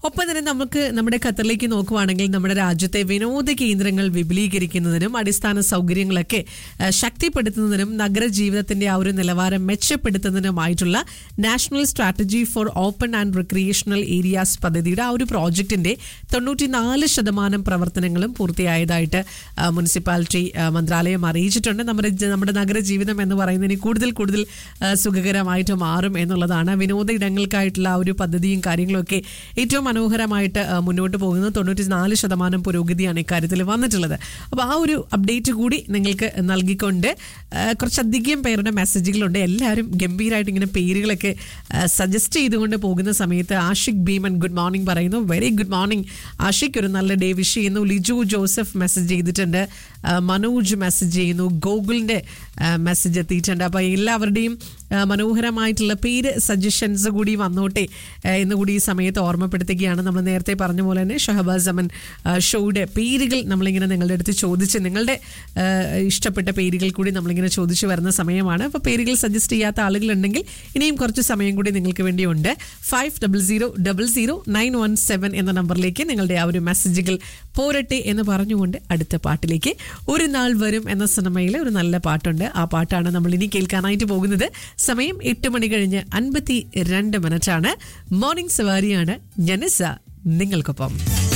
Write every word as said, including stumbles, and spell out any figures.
ഒപ്പം തന്നെ നമുക്ക് നമ്മുടെ ഖത്തറിലേക്ക് നോക്കുവാണെങ്കിൽ നമ്മുടെ രാജ്യത്തെ വിനോദ കേന്ദ്രങ്ങൾ വിപുലീകരിക്കുന്നതിനും അടിസ്ഥാന സൗകര്യങ്ങളൊക്കെ ശക്തിപ്പെടുത്തുന്നതിനും നഗരജീവിതത്തിന്റെ ആ ഒരു നിലവാരം മെച്ചപ്പെടുത്തുന്നതിനുമായിട്ടുള്ള national strategy four open and recreational areas പദ്ധതിയുടെ ആ ഒരു പ്രോജക്റ്റിന്റെ തൊണ്ണൂറ്റിനാല് ശതമാനം പ്രവർത്തനങ്ങളും പൂർത്തിയായതായിട്ട് മുനിസിപ്പാലിറ്റി മന്ത്രാലയം അറിയിച്ചിട്ടുണ്ട്. നമ്മുടെ നമ്മുടെ നഗരജീവിതം എന്ന് പറയുന്നതിന് കൂടുതൽ കൂടുതൽ സുഖകരമായിട്ട് മാറും എന്നുള്ളതാണ്. വിനോദ ഇടങ്ങൾക്കായിട്ടുള്ള ആ ഒരു പദ്ധതിയും കാര്യങ്ങളും ഒക്കെ ഏറ്റവും മനോഹരമായിട്ട് മുന്നോട്ട് പോകുന്നത്. തൊണ്ണൂറ്റി നാല് ശതമാനം പുരോഗതിയാണ് ഇക്കാര്യത്തിൽ വന്നിട്ടുള്ളത്. അപ്പോൾ ആ ഒരു അപ്ഡേറ്റ് കൂടി നിങ്ങൾക്ക് നൽകിക്കൊണ്ട് കുറച്ചധികം പേരുടെ മെസ്സേജുകളുണ്ട്. എല്ലാവരും ഗംഭീരമായിട്ട് ഇങ്ങനെ പേരുകളൊക്കെ സജസ്റ്റ് ചെയ്തുകൊണ്ട് പോകുന്ന സമയത്ത് ആഷിഖ് ഭീമൻ ഗുഡ് മോർണിംഗ് പറയുന്നു. വെരി ഗുഡ് മോർണിംഗ് ആഷിഖ്, ഒരു നല്ല ഡേ വിഷ് ചെയ്യുന്നു. ലിജു ജോസഫ് മെസ്സേജ് ചെയ്തിട്ടുണ്ട്. മനോജ് മെസ്സേജ് ചെയ്യുന്നു. ഗോകുലിന്റെ മെസ്സേജ് എത്തിയിട്ടുണ്ട്. അപ്പോൾ എല്ലാവരുടെയും മനോഹരമായിട്ടുള്ള പേര് സജഷൻസ് കൂടി വന്നോട്ടെ എന്ന് കൂടി ഈ സമയത്ത് ഓർമ്മപ്പെടുത്തുകയാണ്. നമ്മൾ നേരത്തെ പറഞ്ഞ പോലെ തന്നെ ഷഹബാസ് അമൻ ഷോയുടെ പേരുകൾ നമ്മളിങ്ങനെ നിങ്ങളുടെ അടുത്ത് ചോദിച്ച് നിങ്ങളുടെ ഇഷ്ടപ്പെട്ട പേരുകൾ കൂടി നമ്മളിങ്ങനെ ചോദിച്ചു വരുന്ന സമയമാണ്. അപ്പോൾ പേരുകൾ സജസ്റ്റ് ചെയ്യാത്ത ആളുകളുണ്ടെങ്കിൽ ഇനിയും കുറച്ച് സമയം കൂടി നിങ്ങൾക്ക് വേണ്ടിയുണ്ട്. Five double zero double zero nine one seven എന്ന നമ്പറിലേക്ക് നിങ്ങളുടെ ആ ഒരു മെസ്സേജുകൾ പോരട്ടെ എന്ന് പറഞ്ഞുകൊണ്ട് അടുത്ത പാട്ടിലേക്ക്. ഒരു നാൾ വരും എന്ന സിനിമയിലെ ഒരു നല്ല പാട്ടുണ്ട്. ആ പാട്ടാണ് നമ്മൾ ഇനി കേൾക്കാനായിട്ട് പോകുന്നത്. സമയം എട്ട് മണി കഴിഞ്ഞ് അൻപത്തി രണ്ട് മിനിറ്റാണ്. മോർണിംഗ് സവാരിയാണ് ജനസ നിങ്ങൾക്കൊപ്പം.